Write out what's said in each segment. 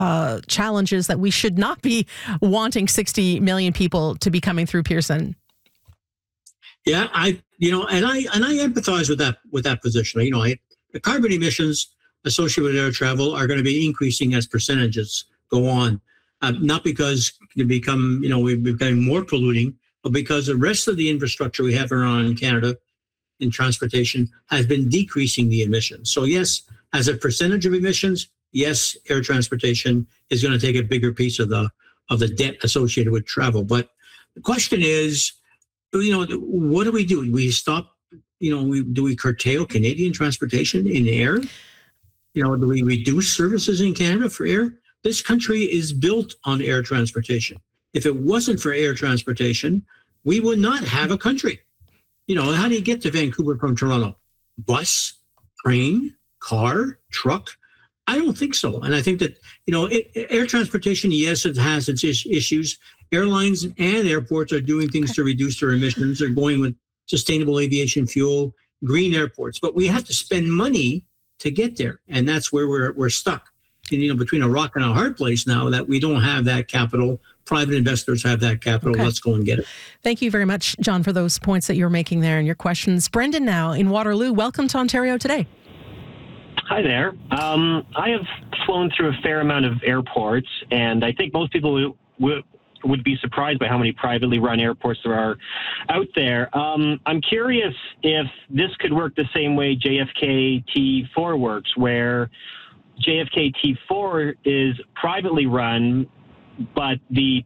challenges that we should not be wanting 60 million people to be coming through Pearson. Yeah, I empathize with that position. The carbon emissions associated with air travel are going to be increasing as percentages go on, not because we're becoming more polluting, but because the rest of the infrastructure we have around in Canada in transportation has been decreasing the emissions. So yes, as a percentage of emissions, yes, air transportation is going to take a bigger piece of the debt associated with travel. But the question is, what do we do? Do we stop? Do we curtail Canadian transportation in air? Do we reduce services in Canada for air? This country is built on air transportation. If it wasn't for air transportation, we would not have a country. How do you get to Vancouver from Toronto? Bus, train, car, truck? I don't think so. And I think that, air transportation, yes, it has its issues. Airlines and airports are doing things to reduce their emissions. They're going with sustainable aviation fuel, green airports. But we have to spend money to get there. And that's where we're stuck. And, between a rock and a hard place now that we don't have that capital. Private investors have that capital. Okay. Let's go and get it. Thank you very much, John, for those points that you're making there and your questions. Brendan now in Waterloo. Welcome to Ontario Today. Hi there. I have flown through a fair amount of airports, and I think most people would be surprised by how many privately run airports there are out there. I'm curious if this could work the same way JFK T4 works, where JFK T4 is privately run, but the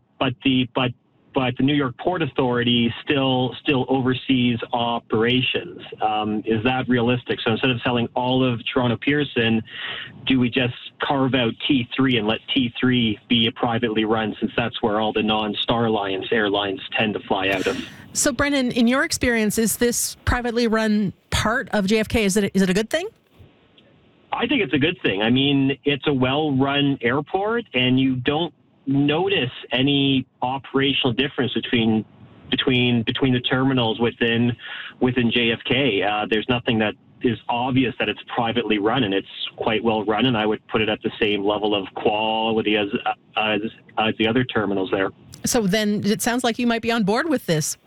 New York Port Authority still oversees operations. Is that realistic? So instead of selling all of Toronto Pearson, do we just carve out T3 and let T3 be a privately run, since that's where all the non-Star Alliance airlines tend to fly out of? So Brendan, in your experience, is this privately run part of JFK, is it a good thing? I think it's a good thing. I mean, it's a well-run airport, and you don't notice any operational difference between the terminals within JFK. There's nothing that is obvious that it's privately run, and it's quite well run, and I would put it at the same level of quality as the other terminals there. So then it sounds like you might be on board with this.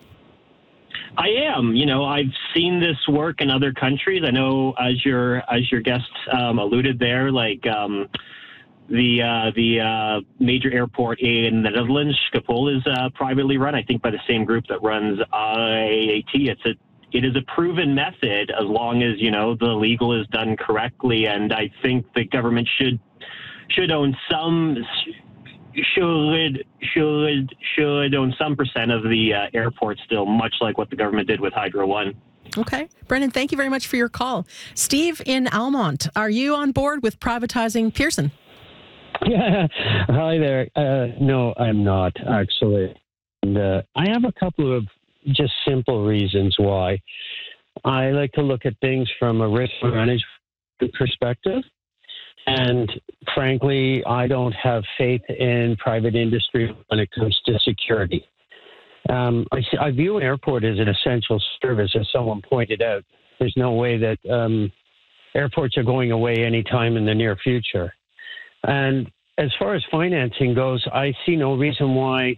I am. I've seen this work in other countries. I know, as your guest alluded there, like the major airport in the Netherlands, Schiphol, is privately run, I think by the same group that runs IAT. It is a proven method, as long as, the legal is done correctly. And I think the government should own some percent of the airport still, much like what the government did with Hydro One. Okay. Brendan, thank you very much for your call. Steve in Almont, are you on board with privatizing Pearson? Yeah. Hi there. No, I'm not, actually. And I have a couple of just simple reasons why. I like to look at things from a risk management perspective. And frankly, I don't have faith in private industry when it comes to security. I view an airport as an essential service, as someone pointed out. There's no way that airports are going away anytime in the near future. And as far as financing goes, I see no reason why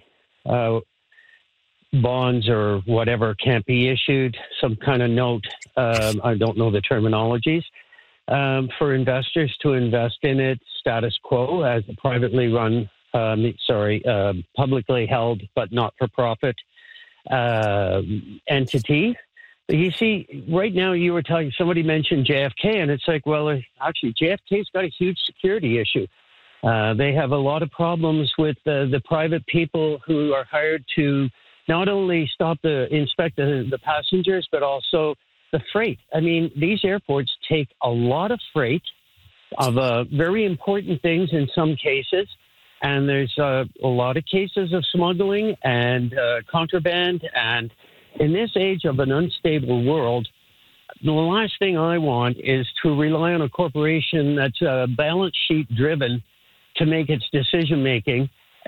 bonds or whatever can't be issued, some kind of note, I don't know the terminologies, for investors to invest in it status quo as a privately run, publicly held but not-for-profit entity. You see, right now you were telling, somebody mentioned JFK, and it's like, well, actually, JFK's got a huge security issue. They have a lot of problems with the private people who are hired to not only inspect the passengers, but also the freight. I mean, these airports take a lot of freight of very important things in some cases, and there's a lot of cases of smuggling and contraband. And in this age of an unstable world, the last thing I want is to rely on a corporation that's balance sheet driven to make its decision making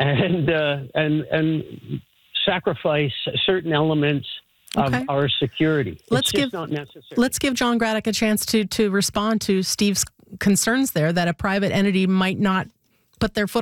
and sacrifice certain elements of our security. Let's give John Graddick a chance to respond to Steve's concerns there that a private entity might not put their foot